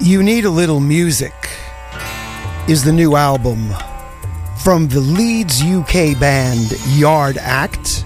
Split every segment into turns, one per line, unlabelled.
You Need a Little Music is the new album from the Leeds UK band Yard Act.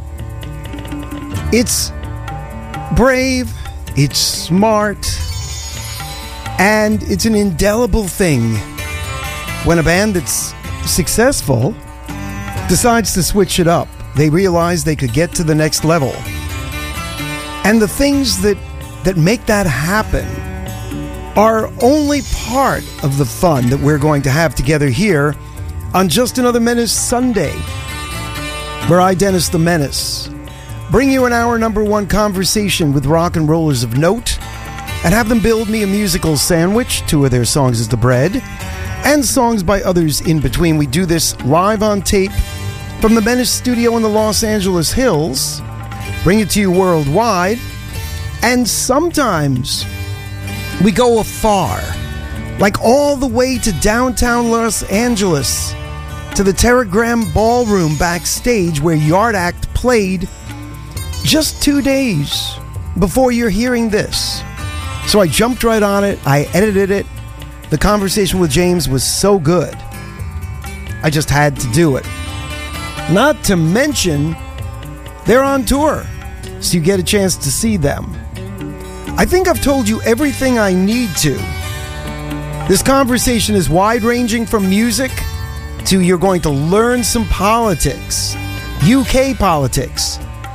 It's brave, it's smart, and it's an indelible thing when a band that's successful decides to switch it up. They realize they could get to the next level. And the things that make that happen are only part of the fun that we're going to have together here on Just Another Menace Sunday, where I, Dennis the Menace, bring you an hour number one conversation with rock and rollers of note and have them build me a musical sandwich. 2 of their songs is the bread, and songs by others in between. We do this live on tape from the Menace studio in the Los Angeles Hills, bring it to you worldwide, and sometimes we go afar, like all the way to downtown Los Angeles, to the Terragram Ballroom backstage where Yard Act played just 2 days before you're hearing this. So I jumped right on it, I edited it. The conversation with James was so good, I just had to do it. Not to mention, they're on tour, so you get a chance to see them. I think I've told you everything I need to. This conversation is wide-ranging from music to you're going to learn some politics. UK politics.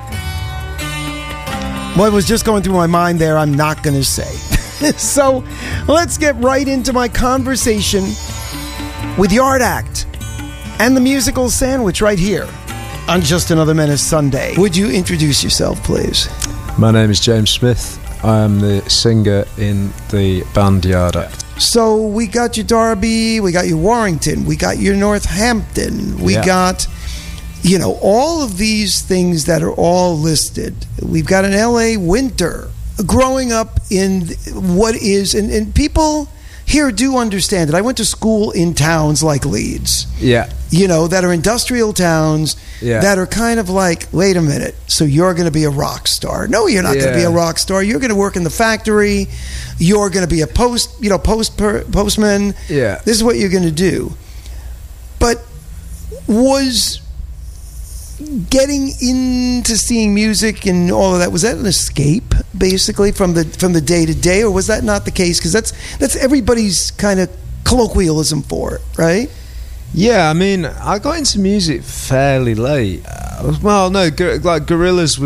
What was just going through my mind there, I'm not going to say. So let's get right into my conversation with Yard Act and the musical sandwich right here on Just Another Menace Sunday. Would you introduce yourself, please?
My name is James Smith. I am the singer in the band Yard Act.
So we got your Derby, we got your Warrington, we got your Northampton, we got, all of these things that are all listed. We've got an LA winter. Growing up in what is, and people here do understand it. I went to school in towns like Leeds. Yeah. That are industrial towns that are kind of like, wait a minute, so you're going to be a rock star. No, you're not going to be a rock star. You're going to work in the factory. You're going to be a postman. Yeah. This is what you're going to do. But was getting into seeing music and all of that, was that an escape basically from the day to day, or was that not the case? Because that's everybody's kind of colloquialism for it, right?
Yeah, I mean, I got into music fairly late. Well, no, like Gorillaz.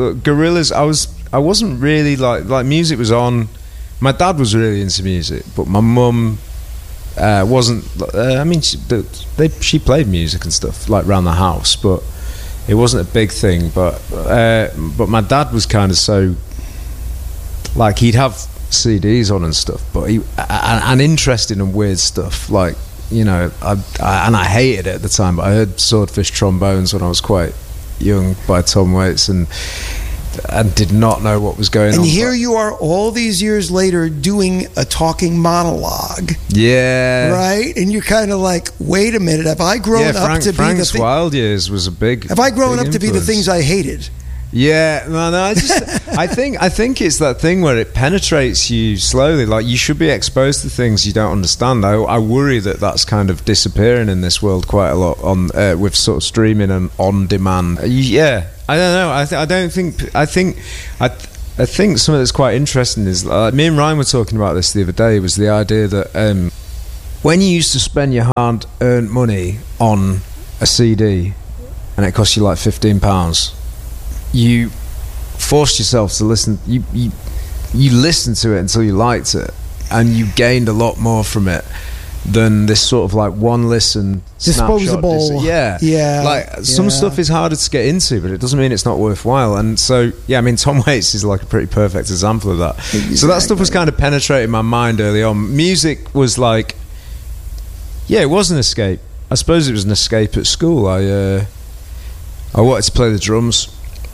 I wasn't really like music was on. My dad was really into music, but my mum wasn't. I mean, she played music and stuff like around the house, but it wasn't a big thing. But my dad was kind of so, like, he'd have CDs on and stuff, but and interesting and weird stuff, like, I hated it at the time, but I heard Swordfish Trombones when I was quite young by Tom Waits and did not know what was going on.
And here you are all these years later doing a talking monologue.
Yeah.
Right? And you're kind of like, wait a minute, have I grown up to be
Frank's Wild Years was a big
Have I grown up to be the things I hated?
Yeah, no, I think it's that thing where it penetrates you slowly. Like, you should be exposed to things you don't understand. I worry that that's kind of disappearing in this world quite a lot on with sort of streaming and on demand. Yeah, I don't know. I think something that's quite interesting is, me and Ryan were talking about this the other day, was the idea that when you used to spend your hard-earned money on a CD and it cost you like £15, you forced yourself to listen. You listened to it until you liked it, and you gained a lot more from it than this sort of like one listen
disposable.
Like some stuff is harder to get into, but it doesn't mean it's not worthwhile. And so, I mean, Tom Waits is like a pretty perfect example of that. Exactly. So that stuff was kind of penetrating my mind early on. Music was like, it was an escape. I suppose it was an escape at school. I wanted to play the drums.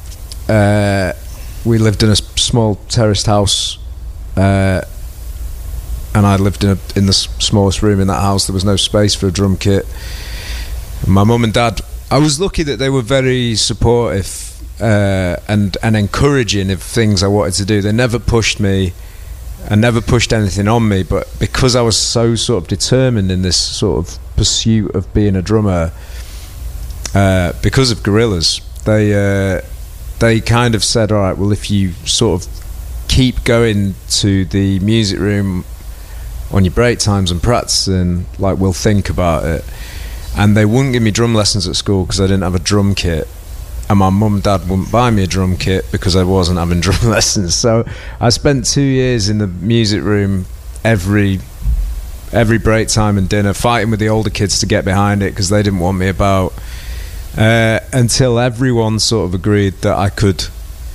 We lived in a small terraced house, and I lived in the smallest room in that house. There was no space for a drum kit. My mum and dad, I was lucky that they were very supportive and encouraging of things I wanted to do. They never pushed me and never pushed anything on me. But because I was so sort of determined in this sort of pursuit of being a drummer, because of Gorillaz, they kind of said, all right, well, if you sort of keep going to the music room on your break times and practicing, like, we'll think about it. And they wouldn't give me drum lessons at school because I didn't have a drum kit, and my mum and dad wouldn't buy me a drum kit because I wasn't having drum lessons. So I spent 2 years in the music room every break time and dinner, fighting with the older kids to get behind it because they didn't want me about, until everyone sort of agreed that I could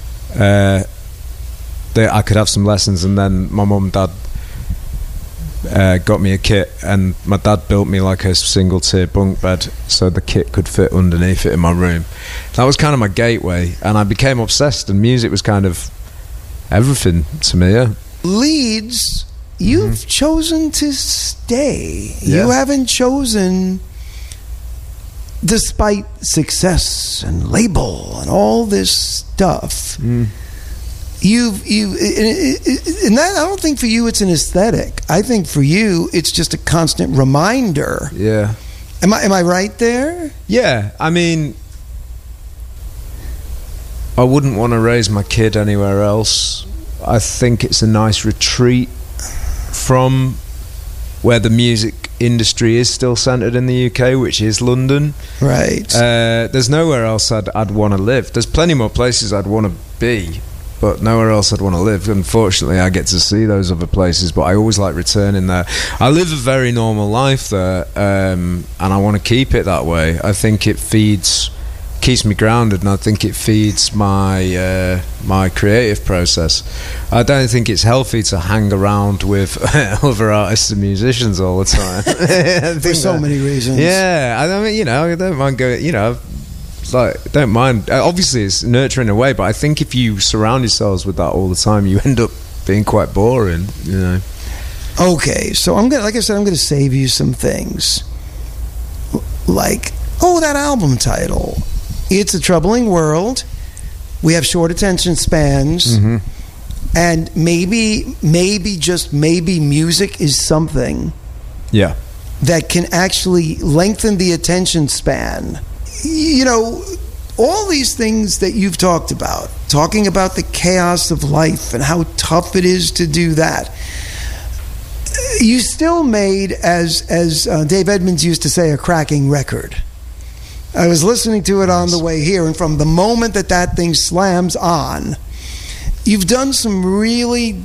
have some lessons. And then my mum and dad got me a kit, and my dad built me like a single tier bunk bed so the kit could fit underneath it in my room. That was kind of my gateway, and I became obsessed, and music was kind of everything to me. Yeah.
Leeds, you've chosen to stay.
Yeah.
You haven't chosen, despite success and label and all this stuff. You've and that, I don't think for you it's an aesthetic. I think for you it's just a constant reminder.
Yeah.
Am I right there?
Yeah. I mean, I wouldn't want to raise my kid anywhere else. I think it's a nice retreat from where the music industry is still centred in the UK, which is London.
Right.
There's nowhere else I'd want to live. There's plenty more places I'd want to be, but nowhere else I'd want to live. Unfortunately, I get to see those other places, but I always like returning there. I live a very normal life there, and I want to keep it that way. I think it keeps me grounded, and I think it feeds my my creative process. I don't think it's healthy to hang around with other artists and musicians all the time.
For so many reasons.
Yeah, I mean, I don't mind going, don't mind. Obviously, it's nurturing away, but I think if you surround yourselves with that all the time, you end up being quite boring.
Okay, so I'm gonna save you some things, like that album title. It's a Troubling World. We have short attention spans, and maybe just maybe music is something, that can actually lengthen the attention span. All these things that you've talked about, talking about the chaos of life and how tough it is to do that. You still made, as Dave Edmunds used to say, a cracking record. I was listening to it on the way here, and from the moment that thing slams on, you've done some really,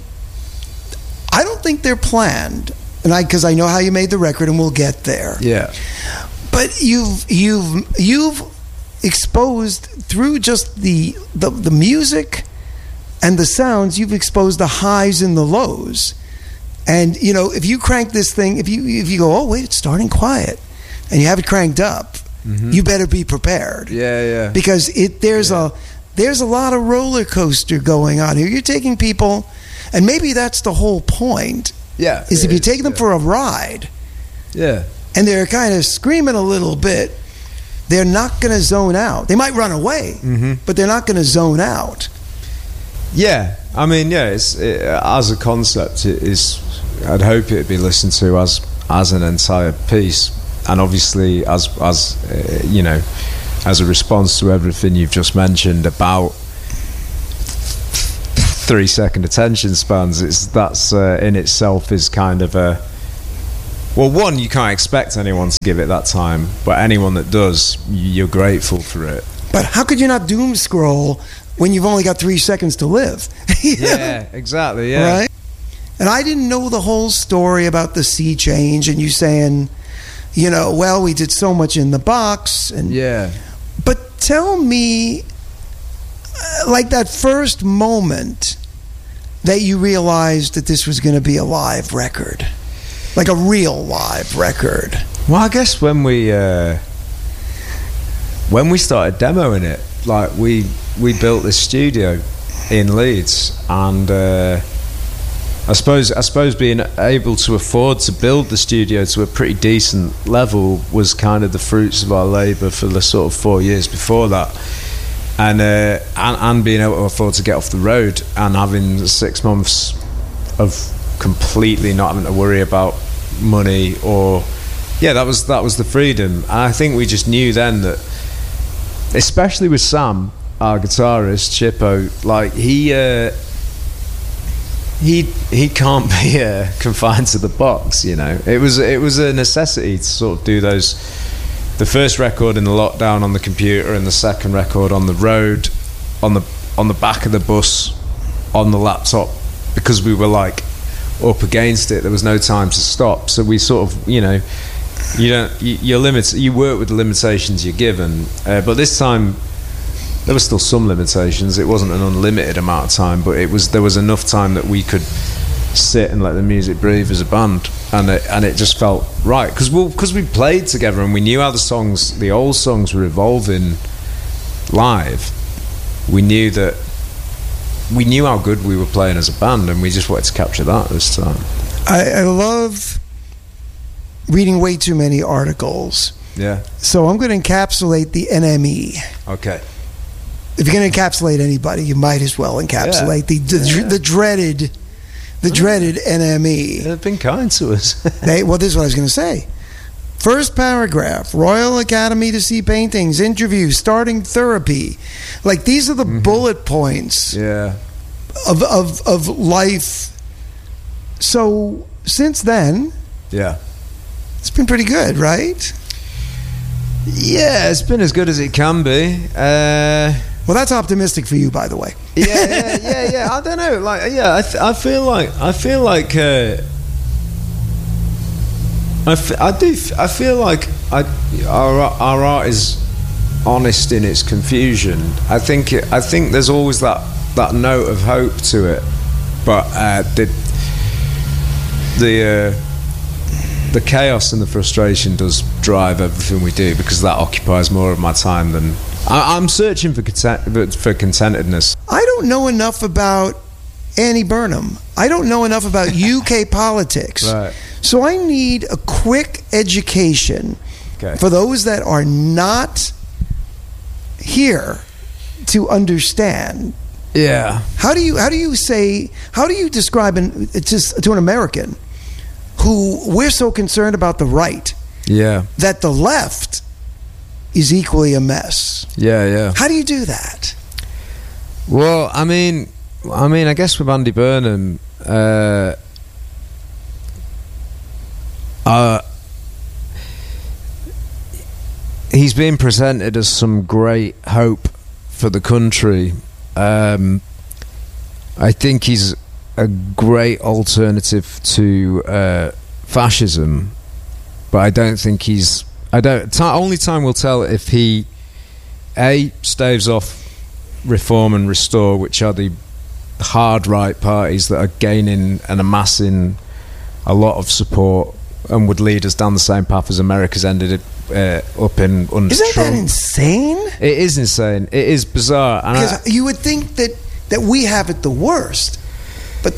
I don't think they're planned, because I know how you made the record, and we'll get there.
Yeah.
But you've exposed through just the music and the sounds, you've exposed the highs and the lows. And if you crank this thing, if you go, oh wait, it's starting quiet, and you have it cranked up, you better be prepared.
Yeah.
Because there's a lot of roller coaster going on here. You're taking people, and maybe that's the whole point.
Yeah.
Is if you take them for a ride.
Yeah.
And they're kind of screaming a little bit, they're not going to zone out. They might run away, but they're not going to zone out.
Yeah, I mean, as a concept, it is. I'd hope it'd be listened to as an entire piece, and obviously as a response to everything you've just mentioned about 3-second attention spans. That's in itself is kind of a. Well, one, you can't expect anyone to give it that time, but anyone that does, you're grateful for it.
But how could you not doom scroll when you've only got 3 seconds to live?
Yeah, exactly, yeah.
Right? And I didn't know the whole story about the sea change, and you saying, well, we did so much in the box. And
yeah.
But tell me, like that first moment that you realized that this was going to be a live record. Like a real live record.
Well, I guess when we started demoing it, like we built this studio in Leeds, and I suppose being able to afford to build the studio to a pretty decent level was kind of the fruits of our labour for the sort of 4 years before that, and being able to afford to get off the road and having 6 months of completely not having to worry about money, or that was the freedom. And I think we just knew then that, especially with Sam, our guitarist Chippo, like he can't be confined to the box. It was a necessity to sort of do those, the first record in the lockdown on the computer and the second record on the road, on the back of the bus, on the laptop, because we were like up against it. There was no time to stop, so we sort of, you work with the limitations you're given, but this time there were still some limitations. It wasn't an unlimited amount of time, but there was enough time that we could sit and let the music breathe as a band, and it just felt right, because we played together and we knew how the old songs were evolving live. We knew how good we were playing as a band, and we just wanted to capture that this time.
I love reading way too many articles.
Yeah.
So I'm going to encapsulate the NME.
Okay.
If you're going to encapsulate anybody, you might as well encapsulate the dreaded NME.
They've been kind to us.
This is what I was going to say. First paragraph: Royal Academy to see paintings, interview, starting therapy. Like, these are the bullet points of life. So since then, it's been pretty good, right?
Yeah, it's been as good as it can be.
Well, that's optimistic for you, by the way.
Yeah. I don't know. I feel like our art is honest in its confusion. I think there's always that note of hope to it, but the chaos and the frustration does drive everything we do, because that occupies more of my time than I'm searching for contentedness.
I don't know enough about Annie Burnham. I don't know enough about UK politics.
Right.
So I need a quick education for those that are not here to understand.
Yeah.
How do you describe to an American who we're so concerned about the right, that the left is equally a mess?
Yeah.
How do you do that?
Well, I mean, I guess with Andy Burnham, he's being presented as some great hope for the country. I think he's a great alternative to fascism, but I don't think only time will tell if he staves off Reform and Restore, which are the hard right parties that are gaining and amassing a lot of support and would lead us down the same path as America's ended up in under
Isn't
Trump.
That insane?
It is insane. It is bizarre.
Because you would think that we have it the worst, but the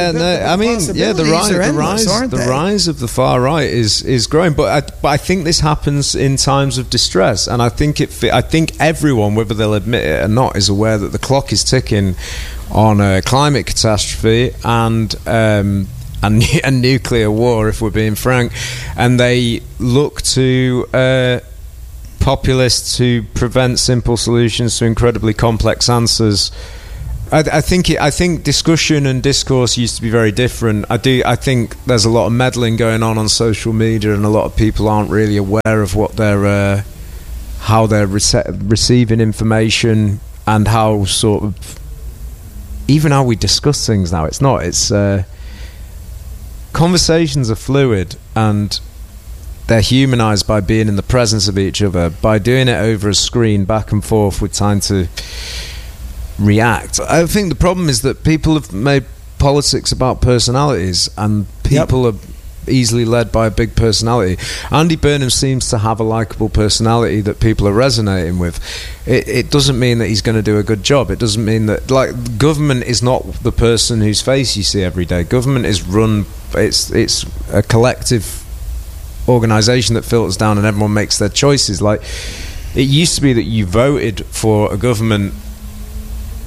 rise of the far right is growing. But I think this happens in times of distress, and I think everyone, whether they'll admit it or not, is aware that the clock is ticking on a climate catastrophe and nuclear war, if we're being frank, and they look to populists to prevent simple solutions to incredibly complex answers. I think discussion and discourse used to be very different. I think there's a lot of meddling going on social media, and a lot of people aren't really aware of what they're how they're receiving information, and how sort of even how we discuss things now. It's conversations are fluid, and they're humanized by being in the presence of each other. By doing it over a screen back and forth with time to react, I think the problem is that people have made politics about personalities, and people are easily led by a big personality. Andy Burnham seems to have a likeable personality that people are resonating with. It doesn't mean that he's going to do a good job. It doesn't mean that, like, government is not the person whose face you see every day. Government is run, it's a collective organisation that filters down and everyone makes their choices. Like, it used to be that you voted for a government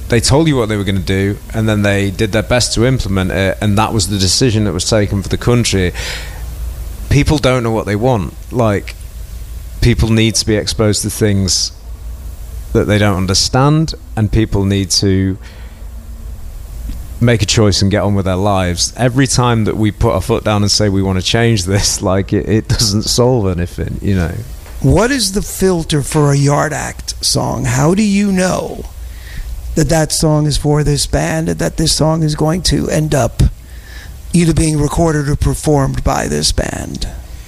they told you what they were going to do, and then they did their best to implement it, and that was the decision that was taken for the country. People don't know what they want. Like, people need to be exposed to things that they don't understand, and people need to make a choice and get on with their lives. Every time that we put our foot down and say we want to change this, like, it doesn't solve anything, you know.
What is the filter for a Yard Act song? How do you know that song is for this band and that this song is going to end up either being recorded or performed by this band?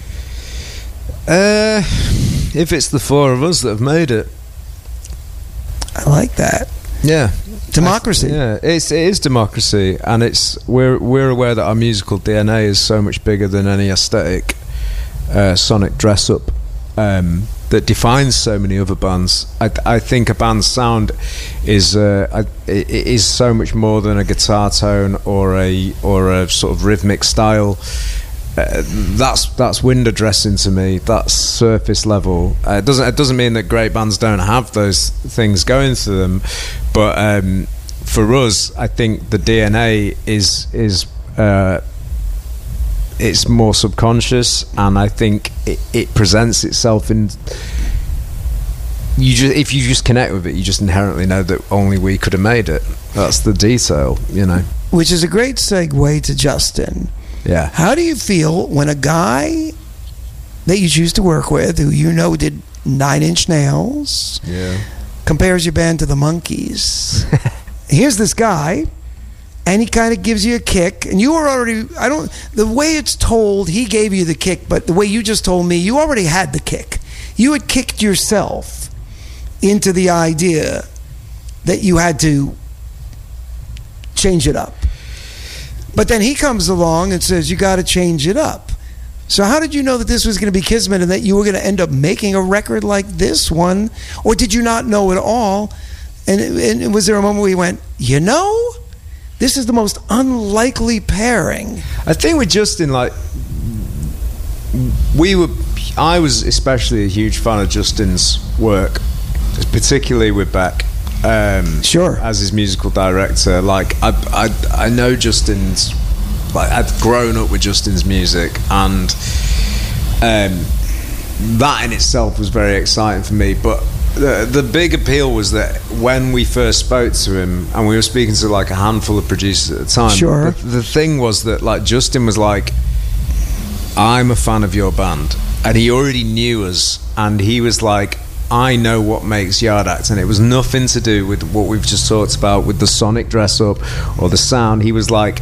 If it's the four of us that have made it.
I like that.
Yeah.
Democracy.
It is democracy, and we're aware that our musical DNA is so much bigger than any aesthetic sonic dress up that defines so many other bands. I think a band's sound is so much more than a guitar tone or a sort of rhythmic style. That's window dressing to me. That's surface level. It doesn't mean that great bands don't have those things going through them, but for us, I think the DNA is it's more subconscious, and I think it presents itself in. If you just connect with it, you just inherently know that only we could have made it. That's the detail, you know.
Which is a great segue to Justin.
Yeah.
How do you feel when a guy that you choose to work with, who you know did 9 Inch Nails, compares your band to the Monkees? Here's this guy, and he kind of gives you a kick, and you were already, the way it's told, he gave you the kick, but the way you just told me, you already had the kick. You had kicked yourself into the idea that you had to change it up. But then he comes along and says, you got to change it up. So how did you know that this was going to be Kismet and that you were going to end up making a record like this one? Or did you not know at all? And was there a moment where you went, you know, this is the most unlikely pairing?
I think with Justin, like, I was especially a huge fan of Justin's work, particularly with Beck.
Sure. As
his musical director, like I know Justin's, like, I'd grown up with Justin's music, and that in itself was very exciting for me. But the big appeal was that when we first spoke to him, and we were speaking to like a handful of producers at the time.
Sure.
The thing was that, like, Justin was like, I'm a fan of your band, and he already knew us, and he was like, I know what makes Yard Act, and it was nothing to do with what we've just talked about with the sonic dress up or the sound. He was like,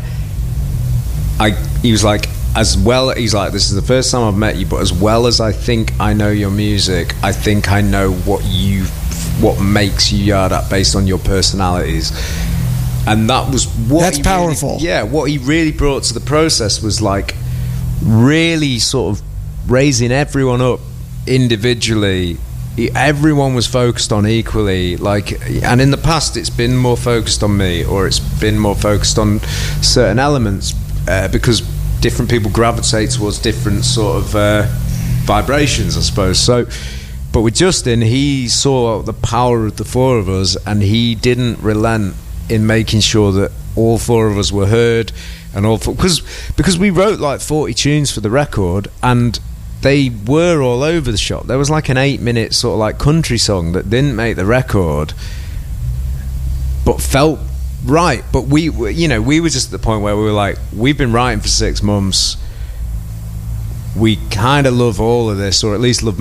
he's like, this is the first time I've met you, but as well as I think I know your music, I think I know what makes you Yard Act based on your personalities. And that was what
that's powerful.
What he really brought to the process was like really sort of raising everyone up individually. Everyone was focused on equally, like, and in the past it's been more focused on me, or it's been more focused on certain elements, because different people gravitate towards different sort of vibrations, I suppose. So, but with Justin, he saw the power of the four of us, and he didn't relent in making sure that all four of us were heard, and because we wrote like 40 tunes for the record, and they were all over the shop. There was like an 8-minute sort of like country song that didn't make the record, but felt right. But we were just at the point where we were like, we've been writing for 6 months. We kind of love all of this, or at least love